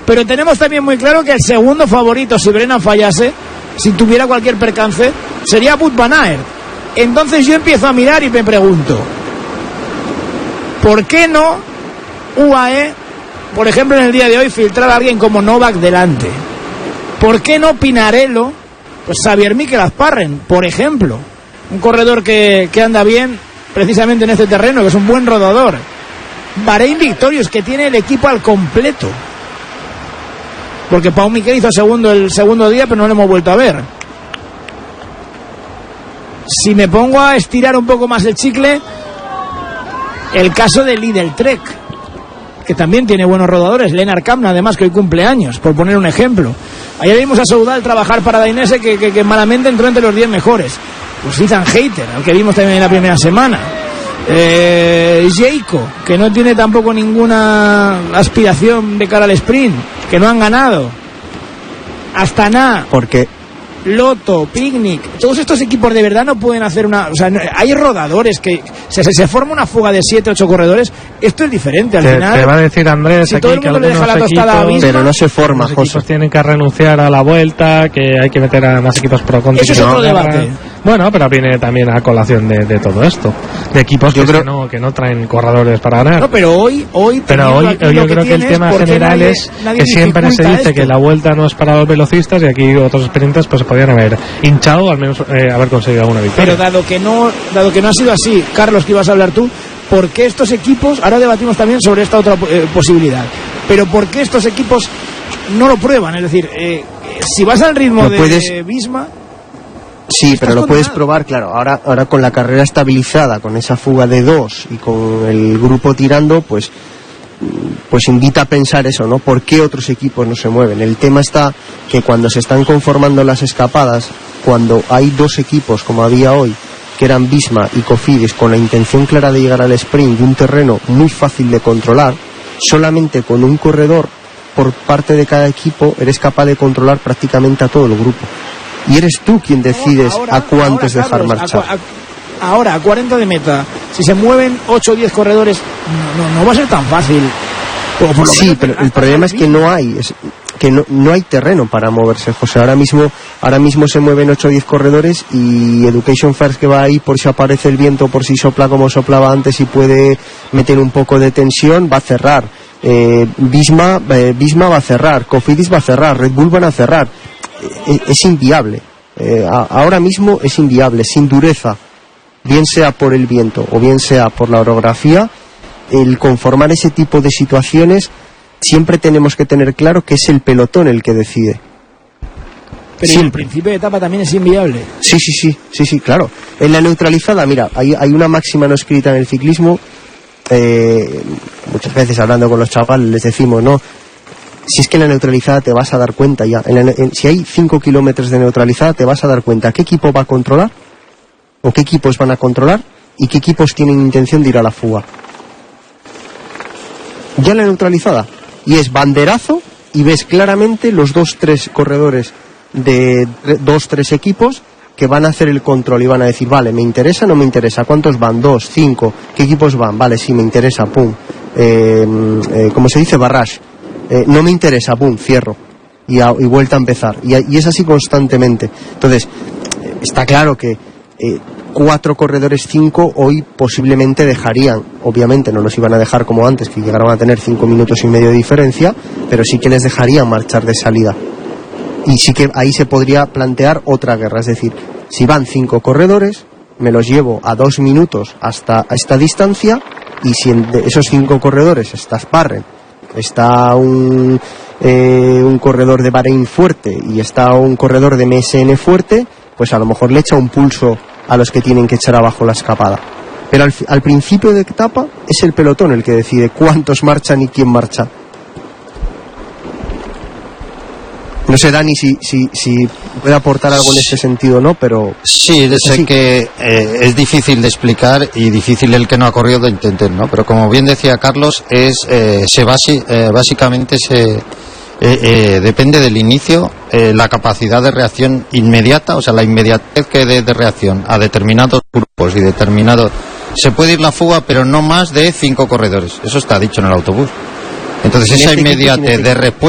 Pero tenemos también muy claro que el segundo favorito, si Brennan fallase, si tuviera cualquier percance, sería Wout van Aert. Entonces yo empiezo a mirar y me pregunto, ¿por qué no UAE, por ejemplo, en el día de hoy, filtrar a alguien como Novak delante? ¿Por qué no Pinarello, pues Xavier Mikel Azparren, por ejemplo? Un corredor que anda bien precisamente en este terreno, que es un buen rodador. Bahrein Victorious, que tiene el equipo al completo. Porque Pau Miquel hizo el segundo día, pero no lo hemos vuelto a ver. Si me pongo a estirar un poco más el chicle, el caso de Lidl Trek, que también tiene buenos rodadores. Lennart Kamna, además, que hoy cumple años, por poner un ejemplo. Ayer vimos a Soudal trabajar para Dainese, que malamente entró entre los 10 mejores. Pues Ethan Hayter, al que vimos también en la primera semana. Jayco, que no tiene tampoco ninguna aspiración de cara al sprint, que no han ganado. Astana, porque Lotto, Picnic, todos estos equipos de verdad no pueden hacer una... O sea, hay rodadores que... se forma una fuga de 7-8 corredores. Esto es diferente al final. Te va a decir Andrés, si aquí todo el que mundo le deja la tostada a Visma, pero no se forma, los equipos tienen que renunciar a la vuelta, que hay que meter a más equipos pro contra. Eso es otro debate. Bueno, pero viene también a colación de todo esto, de equipos que no traen corredores para ganar. No, pero hoy yo creo que el tema general es que siempre se dice que la vuelta no es para los velocistas, y aquí otros sprinters pues se podrían haber hinchado o al menos haber conseguido alguna victoria. Pero dado que no ha sido así, Carlos, que ibas a hablar tú, ¿por qué estos equipos, ahora debatimos también sobre esta otra posibilidad, pero por qué estos equipos no lo prueban? Es decir, si vas al ritmo de Visma... Sí, pero lo puedes probar, claro. Ahora con la carrera estabilizada, con esa fuga de 2 y con el grupo tirando, pues invita a pensar eso, ¿no? ¿Por qué otros equipos no se mueven? El tema está que cuando se están conformando las escapadas, cuando hay dos equipos, como había hoy, que eran Visma y Cofidis, con la intención clara de llegar al sprint de un terreno muy fácil de controlar, solamente con un corredor por parte de cada equipo eres capaz de controlar prácticamente a todo el grupo. Y eres tú quien decides a cuántos dejar marchar. Ahora, a 40 de meta, si se mueven 8 o 10 corredores, no va a ser tan fácil. Sí, pero el problema es que no hay terreno para moverse, José. Ahora mismo se mueven 8 o 10 corredores, y Education First, que va ahí por si aparece el viento, por si sopla como soplaba antes y puede meter un poco de tensión, va a cerrar. Visma va a cerrar, Cofidis va a cerrar, Red Bull van a cerrar. Es inviable. Ahora mismo es inviable, sin dureza, bien sea por el viento o bien sea por la orografía. El conformar ese tipo de situaciones, siempre tenemos que tener claro que es el pelotón el que decide. Pero el principio de etapa también es inviable. Sí, claro. En la neutralizada, mira, hay una máxima no escrita en el ciclismo. Muchas veces hablando con los chavales les decimos, no, si es que en la neutralizada te vas a dar cuenta ya. Si hay 5 kilómetros de neutralizada, te vas a dar cuenta qué equipo va a controlar, o qué equipos van a controlar, y qué equipos tienen intención de ir a la fuga. Ya en la neutralizada, y es banderazo, y ves claramente los 2-3 corredores de 2-3 equipos que van a hacer el control y van a decir, vale, me interesa, no me interesa, ¿cuántos van? 2, 5, ¿qué equipos van? Vale, sí, me interesa, pum. ¿Cómo se dice? Barrage. No me interesa, pum, cierro. Y vuelta a empezar. Y es así constantemente. Entonces, está claro que 4 corredores, 5, hoy posiblemente dejarían. Obviamente no los iban a dejar como antes, que llegaron a tener 5 minutos y medio de diferencia, pero sí que les dejarían marchar de salida. Y sí que ahí se podría plantear otra guerra. Es decir, si van 5 corredores, me los llevo a 2 minutos hasta esta distancia, y si en esos 5 corredores está Azparren, está un corredor de Bahrein fuerte y está un corredor de MSN fuerte, pues a lo mejor le echa un pulso a los que tienen que echar abajo la escapada. Pero al principio de etapa es el pelotón el que decide cuántos marchan y quién marcha. No sé, Dani, si puede aportar algo en este sentido, ¿no? Pero sí, sé que es difícil de explicar y difícil el que no ha corrido de entender, ¿no? Pero como bien decía Carlos, básicamente depende del inicio, la capacidad de reacción inmediata, o sea, la inmediatez que de reacción a determinados grupos y determinados. Se puede ir la fuga, pero no más de 5 corredores. Eso está dicho en el autobús. Entonces esa inmediatez de respuesta